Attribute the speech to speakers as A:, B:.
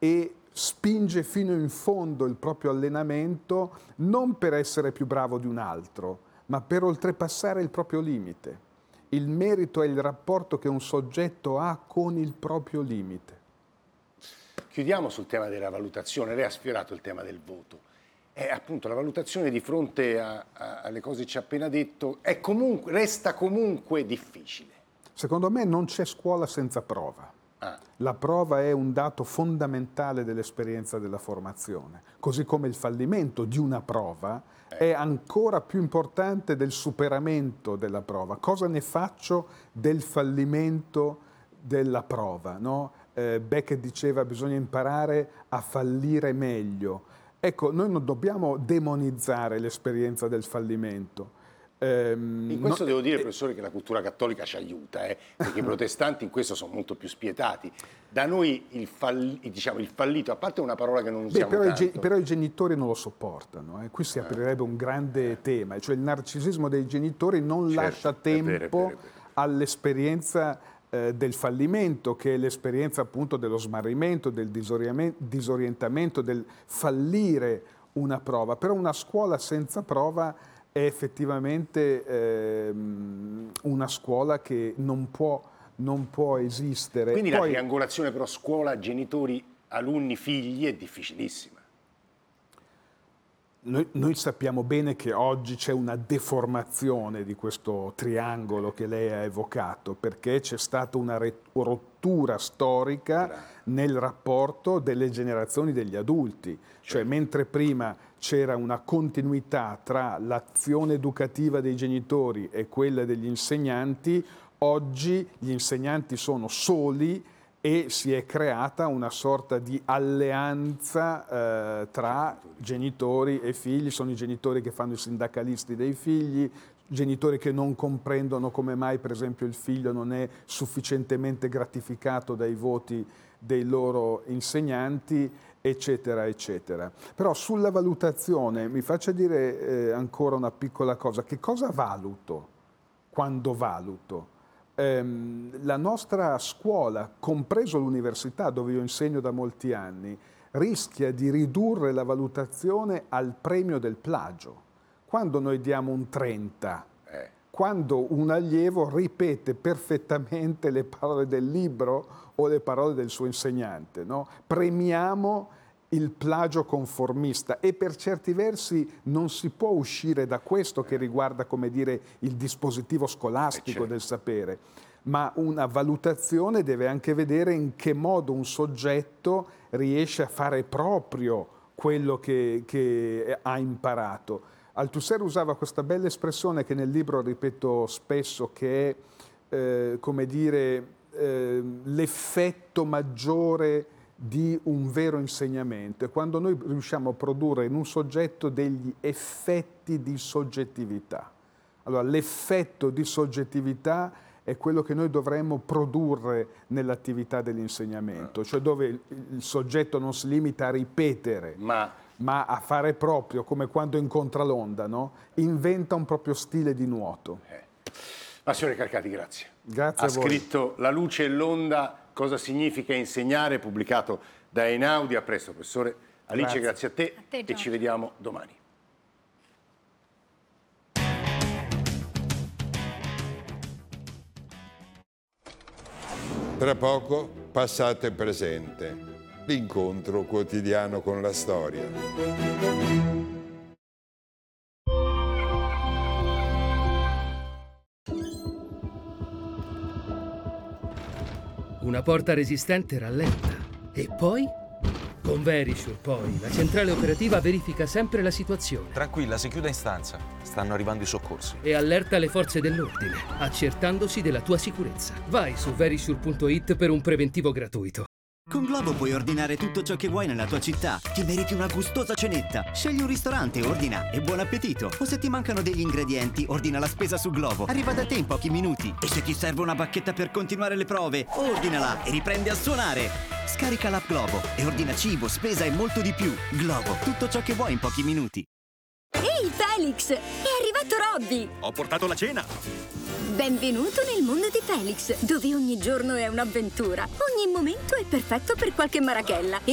A: e spinge fino in fondo il proprio allenamento non per essere più bravo di un altro, ma per oltrepassare il proprio limite. Il merito è il rapporto che un soggetto ha con il proprio limite.
B: Chiudiamo sul tema della valutazione. Lei ha sfiorato il tema del voto. Appunto, la valutazione di fronte alle cose che ci ha appena detto resta comunque difficile.
A: Secondo me non c'è scuola senza prova. La prova è un dato fondamentale dell'esperienza della formazione, così come il fallimento di una prova è ancora più importante del superamento della prova. Cosa ne faccio del fallimento della prova? No? Beckett diceva bisogna imparare a fallire meglio. Ecco, noi non dobbiamo demonizzare l'esperienza del fallimento.
B: In questo devo dire, professore, che la cultura cattolica ci aiuta, perché i protestanti in questo sono molto più spietati. Da noi il fallito, a parte una parola che non usiamo tanto.
A: Però i genitori non lo sopportano. Qui si aprirebbe un grande tema, cioè il narcisismo dei genitori non lascia tempo all'esperienza del fallimento, che è l'esperienza appunto dello smarrimento, del disorientamento, del fallire una prova. Però una scuola senza prova è effettivamente una scuola che non può esistere.
B: Quindi la triangolazione però scuola, genitori, alunni, figli è difficilissima.
A: Noi sappiamo bene che oggi c'è una deformazione di questo triangolo che lei ha evocato, perché c'è stata una rottura storica nel rapporto delle generazioni degli adulti. Cioè, mentre prima c'era una continuità tra l'azione educativa dei genitori e quella degli insegnanti, oggi gli insegnanti sono soli e si è creata una sorta di alleanza tra genitori e figli. Sono i genitori che fanno i sindacalisti dei figli, genitori che non comprendono come mai, per esempio, il figlio non è sufficientemente gratificato dai voti dei loro insegnanti, eccetera, eccetera. Però sulla valutazione mi faccia dire ancora una piccola cosa. Che cosa valuto quando valuto? La nostra scuola, compreso l'università dove io insegno da molti anni, rischia di ridurre la valutazione al premio del plagio. Quando noi diamo un 30, quando un allievo ripete perfettamente le parole del libro o le parole del suo insegnante, no? Premiamo il plagio conformista e per certi versi non si può uscire da questo che riguarda, come dire, il dispositivo scolastico del sapere, ma una valutazione deve anche vedere in che modo un soggetto riesce a fare proprio quello che ha imparato. Althusser usava questa bella espressione che nel libro ripeto spesso, che è, come dire, l'effetto maggiore di un vero insegnamento. È quando noi riusciamo a produrre in un soggetto degli effetti di soggettività. Allora, l'effetto di soggettività è quello che noi dovremmo produrre nell'attività dell'insegnamento, cioè dove il soggetto non si limita a ripetere, ma a fare proprio, come quando incontra l'onda, no? Inventa un proprio stile di nuoto.
B: Signore Carcati, grazie.
A: Grazie a voi.
B: Ha scritto La luce e l'onda, cosa significa insegnare, pubblicato da Einaudi. A presto, professore. Alice, grazie a te e ci vediamo domani.
C: Tra poco, passato e presente, l'incontro quotidiano con la storia.
D: Una porta resistente rallenta. E poi? Con Verisure, poi, la centrale operativa verifica sempre la situazione.
E: Tranquilla, si chiuda in stanza. Stanno arrivando i soccorsi.
D: E allerta le forze dell'ordine, accertandosi della tua sicurezza. Vai su verisure.it per un preventivo gratuito.
F: Con Globo puoi ordinare tutto ciò che vuoi nella tua città. Ti meriti una gustosa cenetta. Scegli un ristorante, ordina e buon appetito. O se ti mancano degli ingredienti, ordina la spesa su Globo. Arriva da te in pochi minuti. E se ti serve una bacchetta per continuare le prove, ordinala e riprendi a suonare. Scarica l'app Globo e ordina cibo, spesa e molto di più. Globo, tutto ciò che vuoi in pochi minuti.
G: Ehi Felix, è arrivato Robby!
H: Ho portato la cena!
G: Benvenuto nel mondo di Felix, dove ogni giorno è un'avventura. Ogni momento è perfetto per qualche marachella.